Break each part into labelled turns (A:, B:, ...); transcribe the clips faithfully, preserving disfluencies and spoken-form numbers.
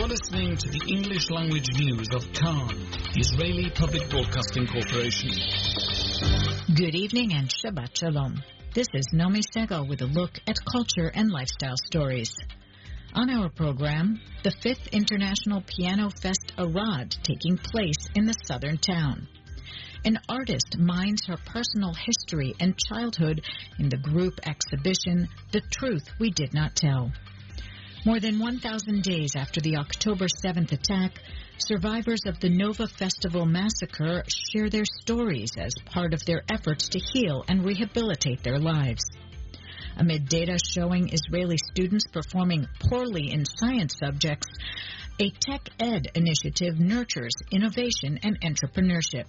A: You're listening to the English language news of Khan, the Israeli Public Broadcasting Corporation.
B: Good evening and Shabbat Shalom. This is Naomi Segal with a look at culture and lifestyle stories. On our program, the fifth International Piano Fest Arad taking place in the southern town. An artist mines her personal history and childhood in the group exhibition, The Truth We Did Not Tell. More than one thousand days after the October seventh attack, survivors of the Nova Festival massacre share their stories as part of their efforts to heal and rehabilitate their lives. Amid data showing Israeli students performing poorly in science subjects, a Tech Ed initiative nurtures innovation and entrepreneurship.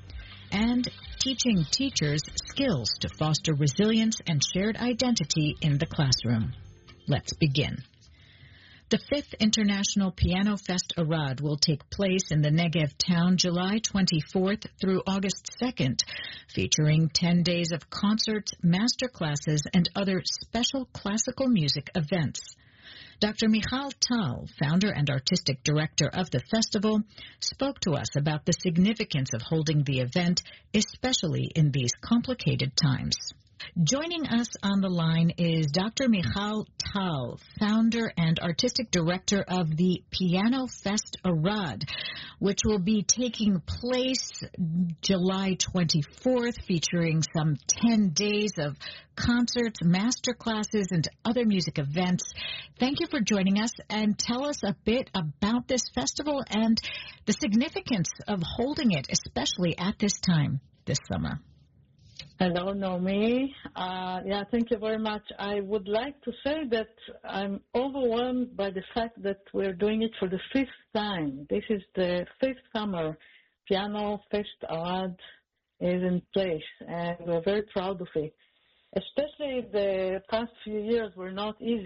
B: And teaching teachers skills to foster resilience and shared identity in the classroom. Let's begin. The fifth International Piano Fest Arad will take place in the Negev town July twenty-fourth through August second, featuring ten days of concerts, master classes, and other special classical music events. Doctor Michal Tal, founder and artistic director of the festival, spoke to us about the significance of holding the event, especially in these complicated times. Joining us on the line is Doctor Michal Tal, founder and artistic director of the Piano Fest Arad, which will be taking place July twenty-fourth, featuring some ten days of concerts, master classes, and other music events. Thank you for joining us, and tell us a bit about this festival and the significance of holding it, especially at this time this summer.
C: Hello, Naomi. Uh, yeah, thank you very much. I would like to say that I'm overwhelmed by the fact that we're doing it for the fifth time. This is the fifth summer Piano Fest Arad is in place, and we're very proud of it. Especially the past few years were not easy.